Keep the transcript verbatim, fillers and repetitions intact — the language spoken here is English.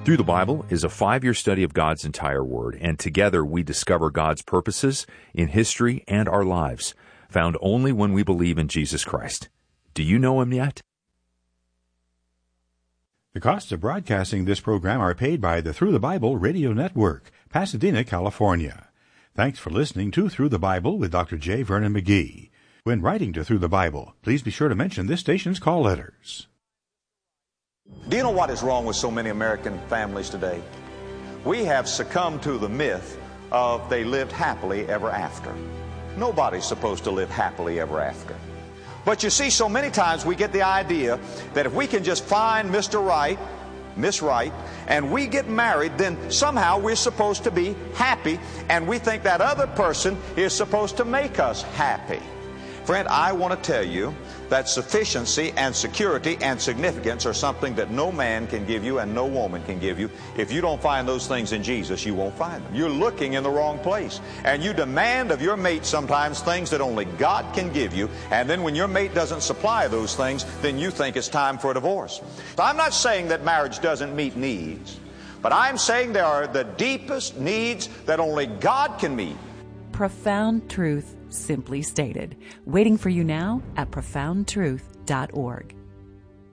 Through the Bible is a five-year study of God's entire Word, and together we discover God's purposes in history and our lives, found only when we believe in Jesus Christ. Do you know Him yet? The costs of broadcasting this program are paid by the Through the Bible Radio Network, Pasadena, California. Thanks for listening to Through the Bible with Doctor J. Vernon McGee. When writing to Through the Bible, please be sure to mention this station's call letters. Do you know what is wrong with so many American families today? We have succumbed to the myth of they lived happily ever after. Nobody's supposed to live happily ever after. But you see, so many times we get the idea that if we can just find Mister Right, Miss Right, and we get married, then somehow we're supposed to be happy, and we think that other person is supposed to make us happy. Friend, I want to tell you that sufficiency and security and significance are something that no man can give you and no woman can give you. If you don't find those things in Jesus, you won't find them. You're looking in the wrong place. And you demand of your mate sometimes things that only God can give you. And then when your mate doesn't supply those things, then you think it's time for a divorce. So I'm not saying that marriage doesn't meet needs, but I'm saying there are the deepest needs that only God can meet. Profound truth, simply stated. Waiting for you now at profound truth dot org.